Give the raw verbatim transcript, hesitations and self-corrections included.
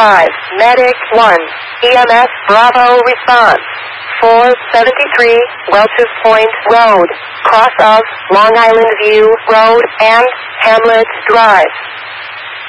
five, Medic one, E M S Bravo response. four seventy-three, Welch's Point Road, cross of Long Island View Road and Hamlet Drive.